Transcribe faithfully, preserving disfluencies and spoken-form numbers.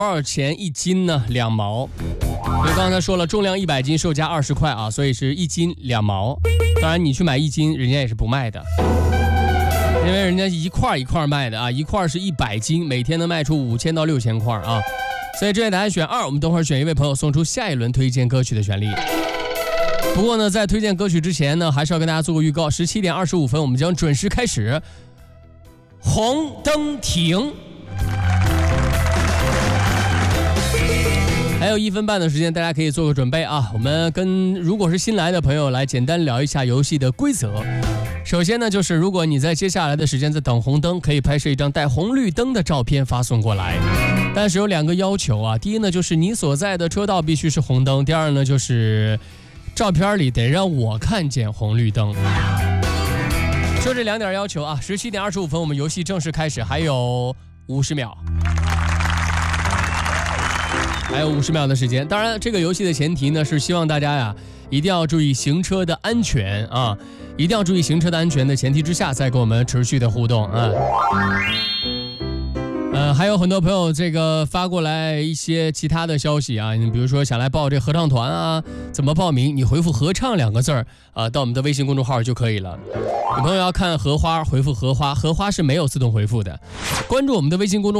多少钱一斤呢？两毛。因为刚才说了，重量一百斤，售价二十块啊，所以是一斤两毛。当然，你去买一斤，人家也是不卖的，因为人家一块一块卖的啊，一块是一百斤，每天能卖出五千到六千块啊。所以这位答案选二，我们等会儿选一位朋友送出下一轮推荐歌曲的权利。不过呢，在推荐歌曲之前呢，还是要跟大家做个预告，十七点二十五分我们将准时开始红灯停。还有一分半的时间，大家可以做个准备啊。我们跟如果是新来的朋友来简单聊一下游戏的规则。首先呢，就是如果你在接下来的时间在等红灯，可以拍摄一张带红绿灯的照片发送过来。但是有两个要求啊，第一呢，就是你所在的车道必须是红灯；第二呢，就是照片里得让我看见红绿灯。就这两点要求啊。十七点二十五分，我们游戏正式开始，还有五十秒。还有五十秒的时间，当然这个游戏的前提呢是希望大家呀一定要注意行车的安全啊，一定要注意行车的安全的前提之下，再跟我们持续的互动啊。呃，还有很多朋友这个发过来一些其他的消息啊，你比如说想来报这合唱团啊，怎么报名？你回复合唱两个字儿啊，到我们的微信公众号就可以了。有朋友要看荷花，回复荷花，荷花是没有自动回复的。关注我们的微信公众号。